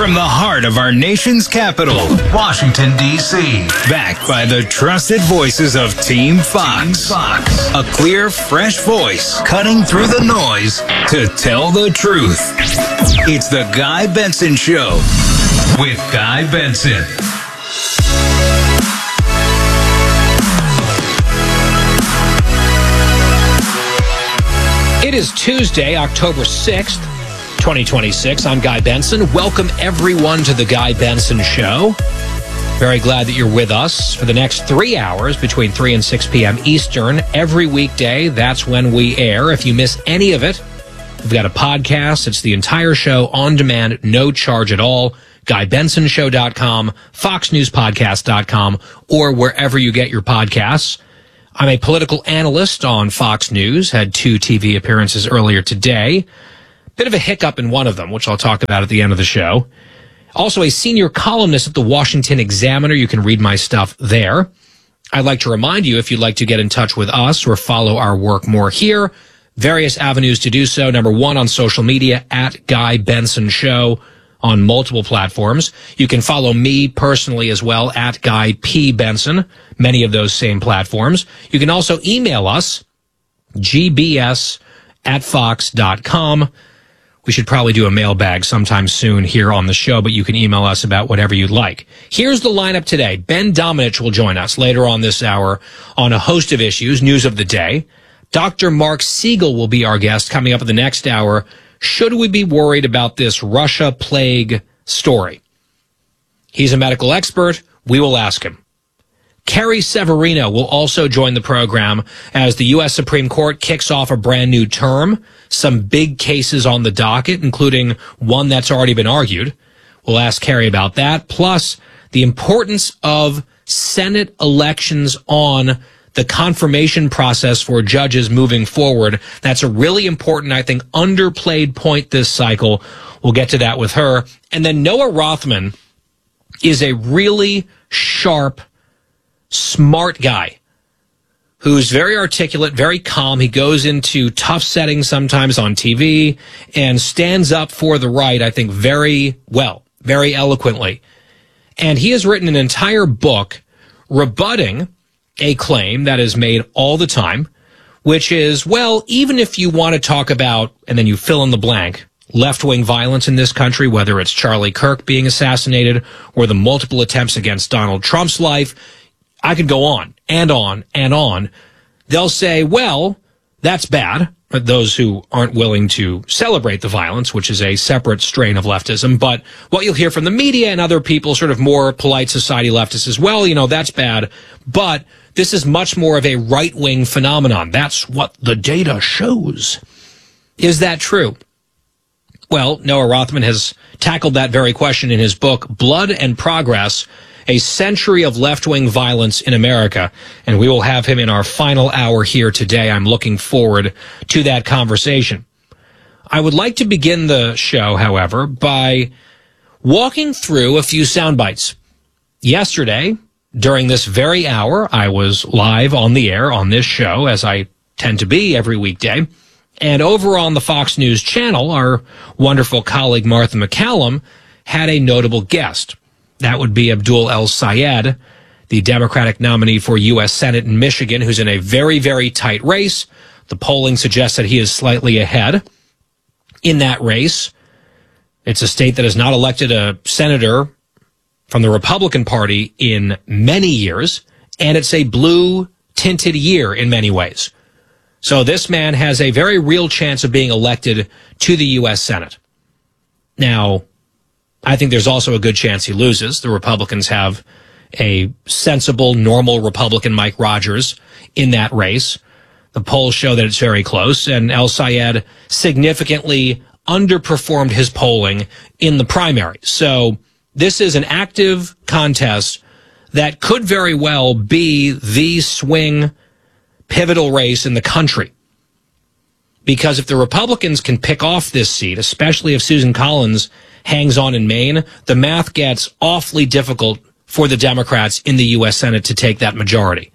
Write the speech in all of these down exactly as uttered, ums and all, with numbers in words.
From the heart of our nation's capital, Washington, D C Backed by the trusted voices of Team Fox. Team Fox. A clear, fresh voice cutting through the noise to tell the truth. It's the Guy Benson Show with Guy Benson. It is Tuesday, October sixth, twenty twenty-six. I'm Guy Benson. Welcome, everyone, to the Guy Benson Show. Very glad that you're with us for the next three hours between three and six p.m. Eastern. Every weekday, that's when we air. If you miss any of it, we've got a podcast. It's the entire show on demand, no charge at all. guy benson show dot com, fox news podcast dot com, or wherever you get your podcasts. I'm a political analyst on Fox News, had two T V appearances earlier today. Bit of a hiccup in one of them, which I'll talk about at the end of the show. Also a senior columnist at the Washington Examiner. You can read my stuff there. I'd like to remind you, if you'd like to get in touch with us or follow our work more here, various avenues to do so. Number one, on social media, at Guy Benson Show on multiple platforms. You can follow me personally as well, at Guy P. Benson, many of those same platforms. You can also email us, g b s at fox dot com. We should probably do a mailbag sometime soon here on the show, but you can email us about whatever you'd like. Here's the lineup today. Ben Domenech will join us later on this hour on a host of issues, news of the day. Doctor Mark Siegel will be our guest coming up in the next hour. Should we be worried about this Russia plague story? He's a medical expert. We will ask him. Carrie Severino will also join the program as the U S Supreme Court kicks off a brand new term. Some big cases on the docket, including one that's already been argued. We'll ask Carrie about that. Plus, the importance of Senate elections on the confirmation process for judges moving forward. That's a really important, I think, underplayed point this cycle. We'll get to that with her. And then Noah Rothman is a really sharp, smart guy who's very articulate, very calm. He goes into tough settings sometimes on T V and stands up for the right, I think, very well, very eloquently. And he has written an entire book rebutting a claim that is made all the time, which is, well, even if you want to talk about, and then you fill in the blank, left-wing violence in this country, whether it's Charlie Kirk being assassinated or the multiple attempts against Donald Trump's life, I could go on and on and on. They'll say, well, that's bad. Those who aren't willing to celebrate the violence, which is a separate strain of leftism. But what you'll hear from the media and other people, sort of more polite society leftists as well, you know, that's bad. But this is much more of a right-wing phenomenon. That's what the data shows. Is that true? Well, Noah Rothman has tackled that very question in his book, Blood and Progress, A Century of Left-Wing Violence in America. And we will have him in our final hour here today. I'm looking forward to that conversation. I would like to begin the show, however, by walking through a few sound bites. Yesterday, during this very hour, I was live on the air on this show, as I tend to be every weekday. And over on the Fox News channel, our wonderful colleague Martha McCallum had a notable guest. That would be Abdul El-Sayed, the Democratic nominee for U S Senate in Michigan, who's in a very, very tight race. The polling suggests that he is slightly ahead in that race. It's a state that has not elected a senator from the Republican Party in many years, and it's a blue-tinted year in many ways. So this man has a very real chance of being elected to the U S Senate. Now, I think there's also a good chance he loses. The Republicans have a sensible, normal Republican, Mike Rogers, in that race. The polls show that it's very close, and El-Sayed significantly underperformed his polling in the primary. So this is an active contest that could very well be the swing pivotal race in the country. Because if the Republicans can pick off this seat, especially if Susan Collins hangs on in Maine, the math gets awfully difficult for the Democrats in the U S Senate to take that majority.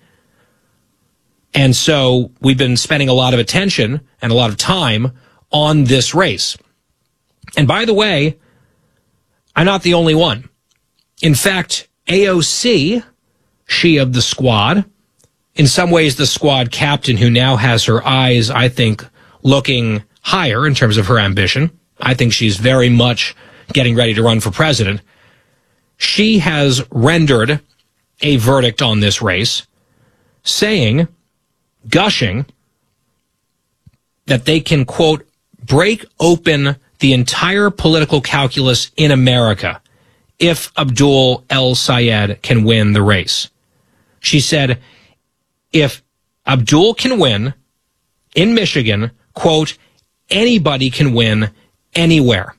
And so we've been spending a lot of attention and a lot of time on this race. And by the way, I'm not the only one. In fact, A O C, she of the squad, in some ways the squad captain who now has her eyes, I think, looking higher in terms of her ambition. I think she's very much getting ready to run for president. She has rendered a verdict on this race, saying, gushing, that they can, quote, break open the entire political calculus in America if Abdul El-Sayed can win the race. She said, if Abdul can win in Michigan, quote, anybody can win anywhere.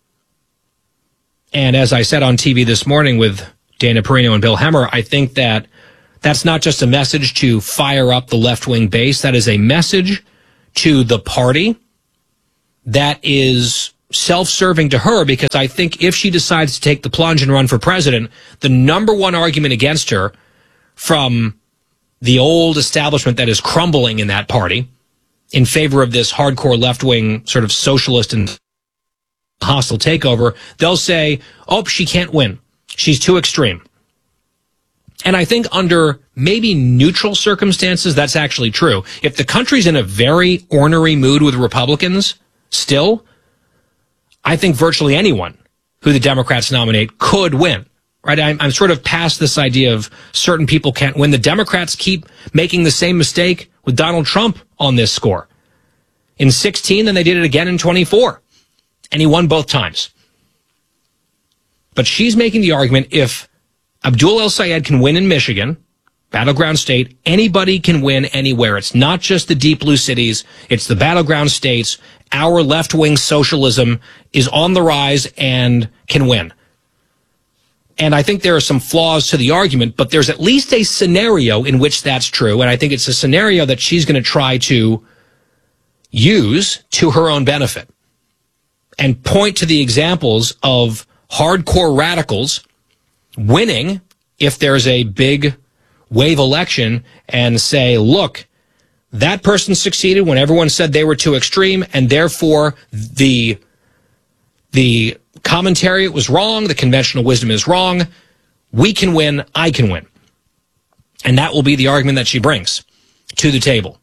And as I said on T V this morning with Dana Perino and Bill Hemmer, I think that that's not just a message to fire up the left-wing base. That is a message to the party that is self-serving to her, because I think if she decides to take the plunge and run for president, the number one argument against her from the old establishment that is crumbling in that party in favor of this hardcore left-wing sort of socialist and hostile takeover, they'll say, oh, she can't win. She's too extreme. And I think under maybe neutral circumstances, that's actually true. If the country's in a very ornery mood with Republicans still, I think virtually anyone who the Democrats nominate could win. Right? I'm, I'm sort of past this idea of certain people can't win. The Democrats keep making the same mistake with Donald Trump on this score. In sixteen, then they did it again in twenty-four. And he won both times. But she's making the argument if Abdul El-Sayed can win in Michigan, battleground state, anybody can win anywhere. It's not just the deep blue cities. It's the battleground states. Our left-wing socialism is on the rise and can win. And I think there are some flaws to the argument, but there's at least a scenario in which that's true. And I think it's a scenario that she's going to try to use to her own benefit and point to the examples of hardcore radicals winning if there's a big wave election and say, look, that person succeeded when everyone said they were too extreme, and therefore the the commentary was wrong, the conventional wisdom is wrong. We can win, I can win. And that will be the argument that she brings to the table.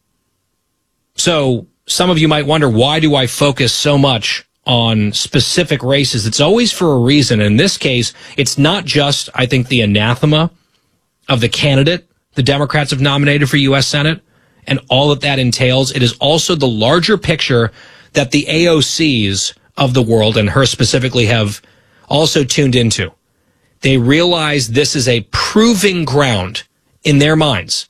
So some of you might wonder, why do I focus so much on specific races? It's always for a reason. In this case, it's not just, I think, the anathema of the candidate the Democrats have nominated for U S Senate and all that that entails. It is also the larger picture that the A O Cs of the world, and her specifically, have also tuned into. They realize this is a proving ground in their minds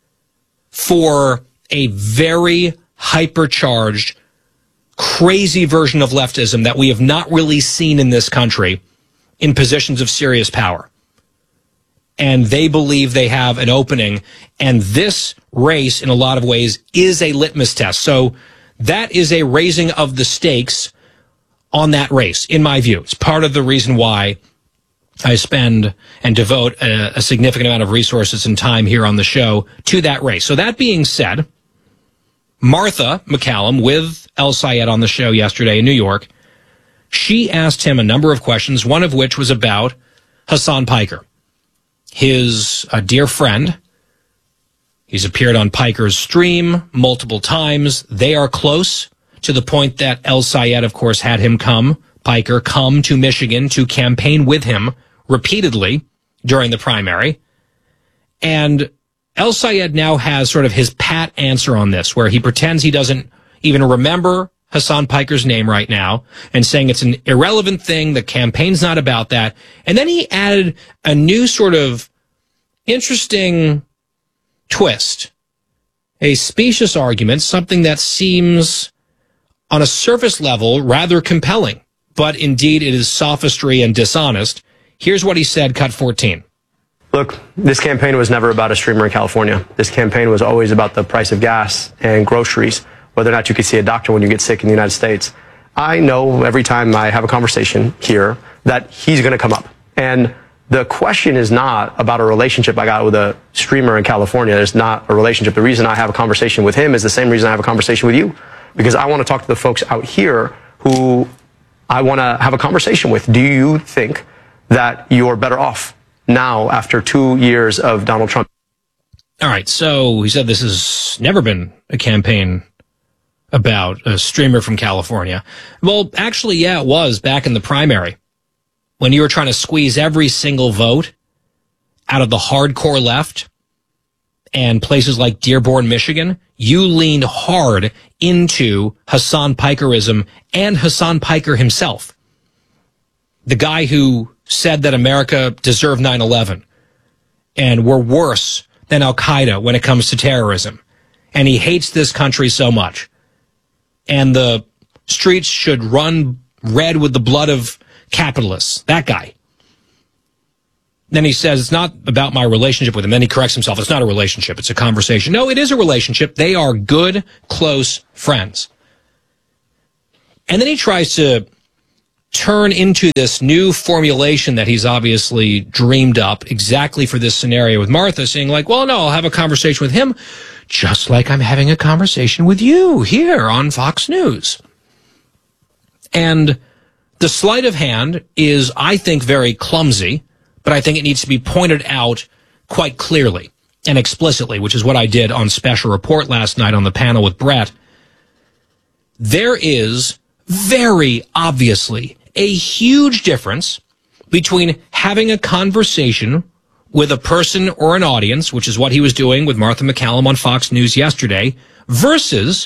for a very hypercharged, crazy version of leftism that we have not really seen in this country in positions of serious power. And they believe they have an opening. And this race, in a lot of ways, is a litmus test. So that is a raising of the stakes on that race, in my view. It's part of the reason why I spend and devote a, a significant amount of resources and time here on the show to that race. So that being said, Martha MacCallum with El-Sayed on the show yesterday in New York, she asked him a number of questions, one of which was about Hasan Piker, his uh, dear friend. He's appeared on Piker's stream multiple times. They are close to the point that El-Sayed, of course, had him come, Piker, come to Michigan to campaign with him repeatedly during the primary. And El-Sayed now has sort of his pat answer on this, where he pretends he doesn't even remember Hasan Piker's name right now and saying it's an irrelevant thing. The campaign's not about that. And then he added a new sort of interesting twist, a specious argument, something that seems on a surface level rather compelling, but indeed it is sophistry and dishonest. Here's what he said, cut fourteen. Look, this campaign was never about a streamer in California. This campaign was always about the price of gas and groceries, whether or not you could see a doctor when you get sick in the United States. I know every time I have a conversation here that he's going to come up. And the question is not about a relationship I got with a streamer in California. There's not a relationship. The reason I have a conversation with him is the same reason I have a conversation with you, because I want to talk to the folks out here who I want to have a conversation with. Do you think that you're better off now after two years of Donald Trump? All right, so he said this has never been a campaign about a streamer from California. Well, actually, yeah, it was back in the primary when you were trying to squeeze every single vote out of the hardcore left and places like Dearborn, Michigan. You leaned hard into Hassan Pikerism and Hassan Piker himself, the guy who said that America deserved nine eleven and we're worse than Al-Qaeda when it comes to terrorism. And he hates this country so much. And the streets should run red with the blood of capitalists. That guy. Then he says, it's not about my relationship with him. Then he corrects himself. It's not a relationship. It's a conversation. No, it is a relationship. They are good, close friends. And then he tries to turn into this new formulation that he's obviously dreamed up exactly for this scenario with Martha, saying like, well, no, I'll have a conversation with him just like I'm having a conversation with you here on Fox News. And the sleight of hand is, I think, very clumsy, but I think it needs to be pointed out quite clearly and explicitly, which is what I did on Special Report last night on the panel with Brett. There is very obviously a huge difference between having a conversation with a person or an audience, which is what he was doing with Martha McCallum on Fox News yesterday, versus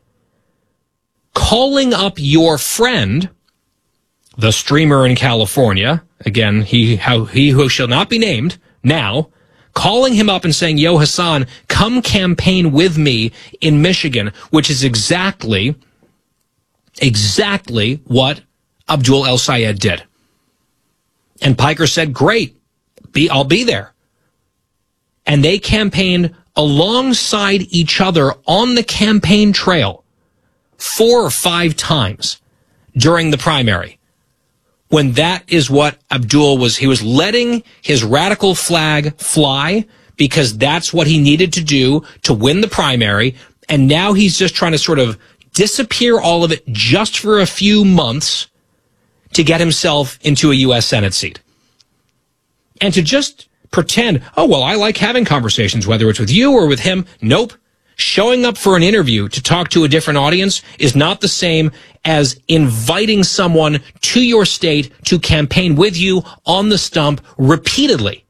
calling up your friend, the streamer in California, again, he, how, he who shall not be named now, calling him up and saying, yo, Hassan, come campaign with me in Michigan, which is exactly, exactly what Abdul El-Sayed did. And Piker said, great, be, I'll be there. And they campaigned alongside each other on the campaign trail four or five times during the primary. When that is what Abdul was, he was letting his radical flag fly because that's what he needed to do to win the primary. And now he's just trying to sort of disappear all of it just for a few months to get himself into a U S Senate seat. And to just pretend, oh, well, I like having conversations, whether it's with you or with him. Nope. Showing up for an interview to talk to a different audience is not the same as inviting someone to your state to campaign with you on the stump repeatedly.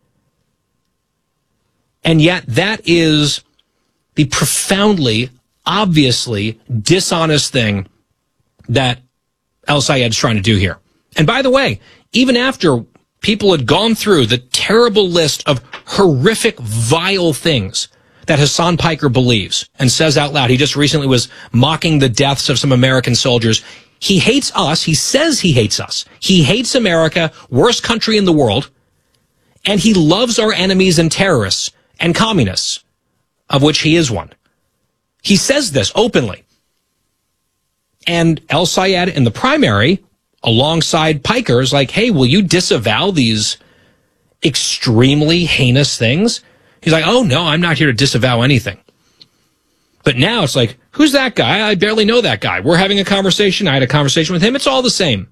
And yet that is the profoundly, obviously dishonest thing that El-Sayed's trying to do here. And by the way, even after people had gone through the terrible list of horrific, vile things that Hassan Piker believes and says out loud, he just recently was mocking the deaths of some American soldiers. He hates us. He says he hates us. He hates America, worst country in the world. And he loves our enemies and terrorists and communists, of which he is one. He says this openly. And El-Sayed in the primary, alongside Piker, is like, hey, will you disavow these extremely heinous things? He's like, oh, no, I'm not here to disavow anything. But now it's like, who's that guy? I barely know that guy. We're having a conversation. I had a conversation with him. It's all the same.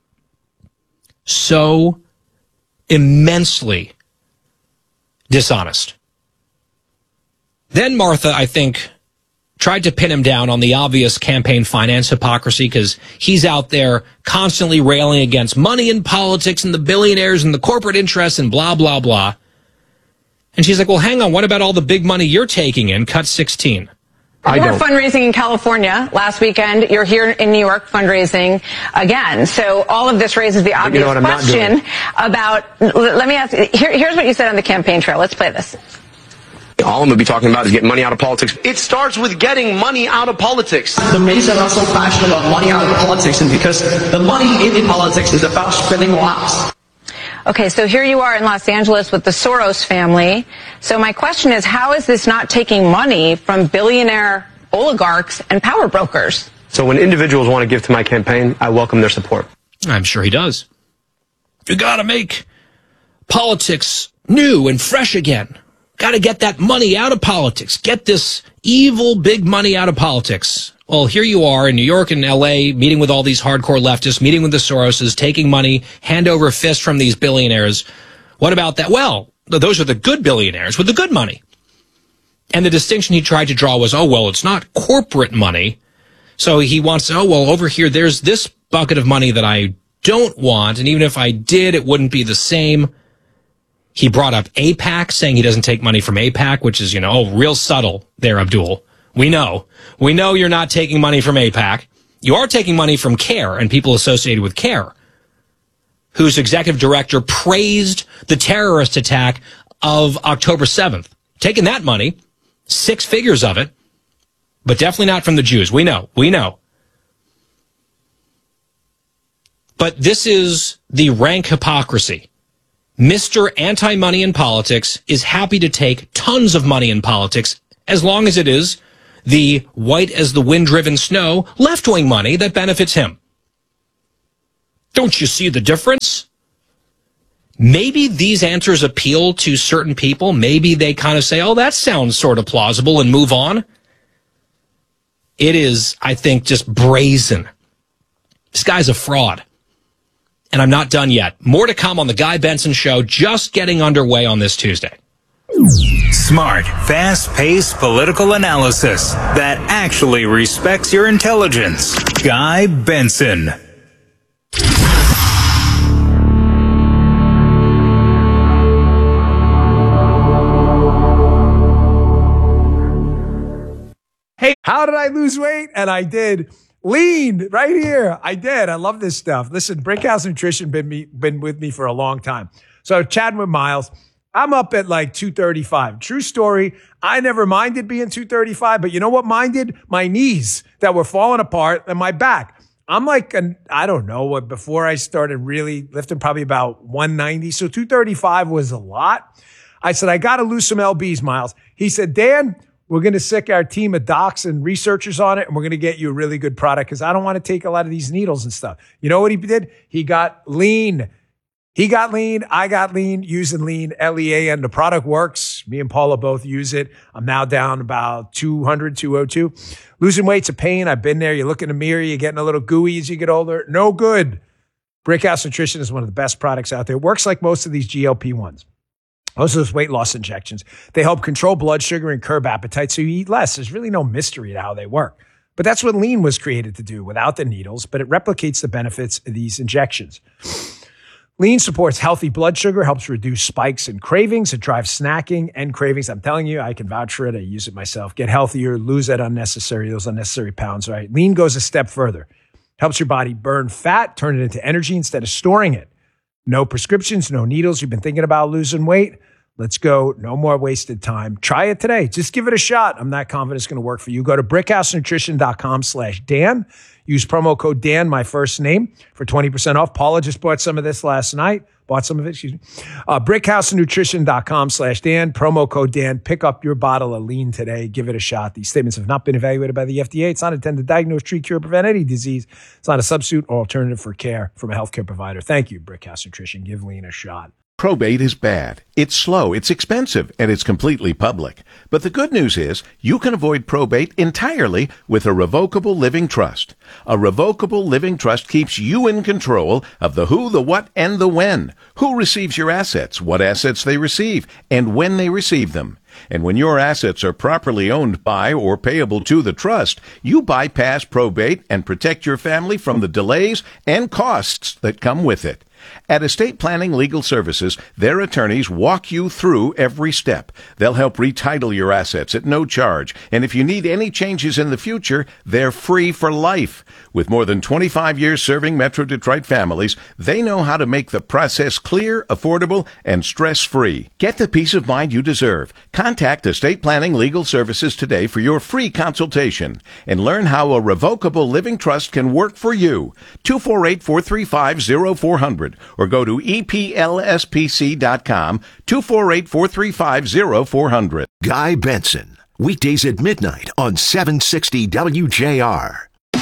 So immensely dishonest. Then Martha, I think, tried to pin him down on the obvious campaign finance hypocrisy because he's out there constantly railing against money in politics and the billionaires and the corporate interests and blah, blah, blah. And she's like, well, hang on, what about all the big money you're taking in? Cut sixteen. I you were don't. fundraising in California last weekend. You're here in New York fundraising again. So all of this raises the obvious you know question about, let me ask, here, here's what you said on the campaign trail. Let's play this. All I'm going to be talking about is getting money out of politics. It starts with getting money out of politics. The reason I'm so passionate about money out of politics is because the money in politics is about spending lives. Okay, so here you are in Los Angeles with the Soros family. So my question is, how is this not taking money from billionaire oligarchs and power brokers? So when individuals want to give to my campaign, I welcome their support. I'm sure he does. You gotta make politics new and fresh again. Gotta get that money out of politics. Get this evil big money out of politics. Well, here you are in New York and L A meeting with all these hardcore leftists, meeting with the Soroses, taking money hand over fist from these billionaires. What about that? Well, those are the good billionaires with the good money. And the distinction he tried to draw was, oh, well, it's not corporate money. So he wants, oh, well, over here, there's this bucket of money that I don't want. And even if I did, it wouldn't be the same. He brought up AIPAC, saying he doesn't take money from AIPAC, which is, you know, oh, real subtle there, Abdul. We know. We know you're not taking money from AIPAC. You are taking money from CARE and people associated with CARE, whose executive director praised the terrorist attack of October seventh. Taking that money, six figures of it, but definitely not from the Jews. We know. We know. But this is the rank hypocrisy. Mister Anti-Money in Politics is happy to take tons of money in politics as long as it is the white as the wind-driven snow left-wing money that benefits him. Don't you see the difference? Maybe these answers appeal to certain people. Maybe they kind of say, oh, that sounds sort of plausible and move on. It is, I think, just brazen. This guy's a fraud. And I'm not done yet. More to come on the Guy Benson Show, just getting underway on this Tuesday. Smart, fast-paced political analysis that actually respects your intelligence. Guy Benson. Hey, how did I lose weight? And I did. Lean right here. I did. I love this stuff. Listen, Brickhouse Nutrition been me been with me for a long time. So chatting with Miles, I'm up at like two thirty-five. True story. I never minded being two thirty-five, but you know what minded? My knees that were falling apart and my back. I'm like, an, I don't know what, before I started really lifting, probably about one ninety. So two thirty-five was a lot. I said, I got to lose some L Bs, Miles. He said, Dan, we're going to sick our team of docs and researchers on it, and we're going to get you a really good product because I don't want to take a lot of these needles and stuff. You know what he did? He got lean. He got lean. I got lean using lean, L E A N. The product works. Me and Paula both use it. I'm now down about two hundred, two oh two. Losing weight's a pain. I've been there. You look in the mirror, you're getting a little gooey as you get older. No good. Brickhouse Nutrition is one of the best products out there. It works like most of these G L P ones. Most of those weight loss injections. They help control blood sugar and curb appetite so you eat less. There's really no mystery to how they work. But that's what lean was created to do without the needles, but it replicates the benefits of these injections. Lean supports healthy blood sugar, helps reduce spikes and cravings. It drives snacking and cravings. I'm telling you, I can vouch for it. I use it myself. Get healthier, lose that unnecessary, those unnecessary pounds, right? Lean goes a step further. Helps your body burn fat, turn it into energy instead of storing it. No prescriptions, no needles. You've been thinking about losing weight? Let's go. No more wasted time. Try it today. Just give it a shot. I'm not confident it's going to work for you. Go to brickhousenutrition.com slash Dan. Use promo code Dan, my first name, for twenty percent off. Paula just bought some of this last night. Bought some of it, excuse me. Uh, brickhousenutrition.com slash Dan. Promo code Dan. Pick up your bottle of lean today. Give it a shot. These statements have not been evaluated by the F D A. It's not intended to diagnose, treat, cure, prevent any disease. It's not a substitute or alternative for care from a healthcare provider. Thank you, Brickhouse Nutrition. Give lean a shot. Probate is bad. It's slow, it's expensive, and it's completely public. But the good news is you can avoid probate entirely with a revocable living trust. A revocable living trust keeps you in control of the who, the what, and the when. Who receives your assets, what assets they receive, and when they receive them. And when your assets are properly owned by or payable to the trust, you bypass probate and protect your family from the delays and costs that come with it. At Estate Planning Legal Services, their attorneys walk you through every step. They'll help retitle your assets at no charge. And if you need any changes in the future, they're free for life. With more than twenty-five years serving Metro Detroit families, they know how to make the process clear, affordable, and stress-free. Get the peace of mind you deserve. Contact Estate Planning Legal Services today for your free consultation and learn how a revocable living trust can work for you. two four eight, four three five, zero four zero zero or go to E P L S P C dot com, two four eight, four three five, zero four zero zero. Guy Benson, weekdays at midnight on seven sixty W J R.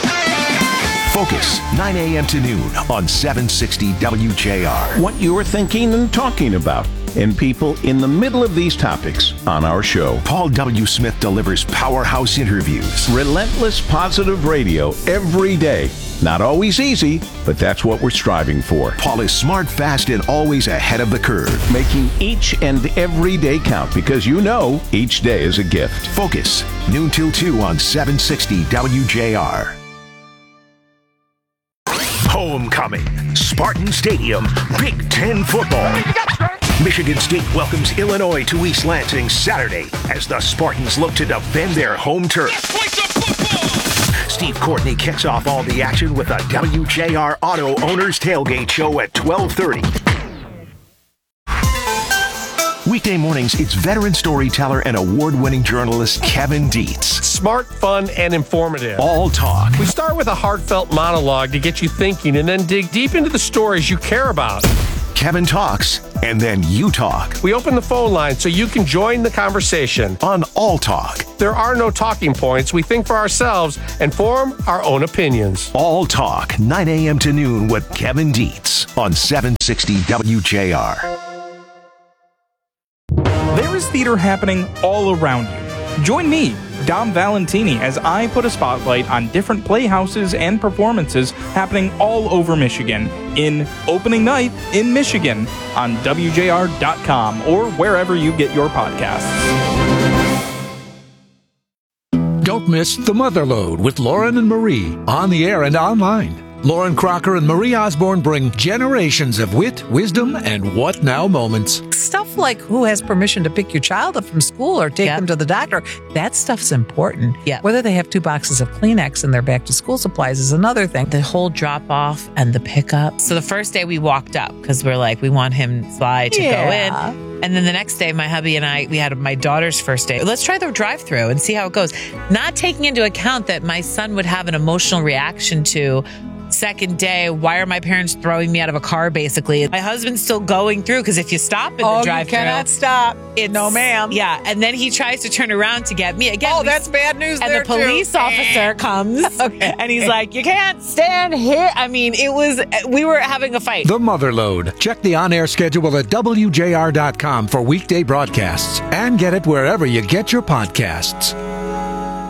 Focus, nine a.m. to noon on seven sixty W J R. What you're thinking and talking about. and people in the middle of these topics on our show. Paul W. Smith delivers powerhouse interviews. Relentless positive radio every day. Not always easy, but that's what we're striving for. Paul is smart, fast, and always ahead of the curve. Making each and every day count, because you know each day is a gift. Focus, noon till two on seven sixty W J R. Homecoming, Spartan Stadium, Big Ten football. Michigan State welcomes Illinois to East Lansing Saturday as the Spartans look to defend their home turf. Steve Courtney kicks off all the action with a W J R Auto Owners Tailgate Show at twelve thirty. Weekday mornings, it's veteran storyteller and award-winning journalist Kevin Dietz. Smart, fun, and informative. All talk. We start with a heartfelt monologue to get you thinking and then dig deep into the stories you care about. Kevin talks, and then you talk. We open the phone line so you can join the conversation. On All Talk. There are no talking points. We think for ourselves and form our own opinions. All Talk, nine a.m. to noon with Kevin Dietz on seven sixty W J R. There is theater happening all around you. Join me, Dom Valentini, as I put a spotlight on different playhouses and performances happening all over Michigan in Opening Night in Michigan on W J R dot com or wherever you get your podcasts. Don't miss The Motherlode with Lauren and Marie on the air and online. Lauren Crocker and Marie Osborne bring generations of wit, wisdom, and what now moments. Stuff like who has permission to pick your child up from school or take Yep. them to the doctor. That stuff's important. Yeah. Whether they have two boxes of Kleenex in their back to school supplies is another thing. The whole drop off and the pickup. So the first day we walked up because we're like, we want him Sly to Yeah. go in. And then the next day, my hubby and I, we had my daughter's first day. Let's try the drive through and see how it goes. Not taking into account that my son would have an emotional reaction to second day, why are my parents throwing me out of a car, basically? My husband's still going through because if you stop in Oh, the you drive-through, cannot stop. It's, No, ma'am. Yeah, and then he tries to turn around to get me. Again, Oh, we- that's bad news and there, the police too. officer comes Okay. and he's like, you can't stand here. I mean, it was, we were having a fight. The Motherlode. Check the on-air schedule at W J R dot com for weekday broadcasts and get it wherever you get your podcasts.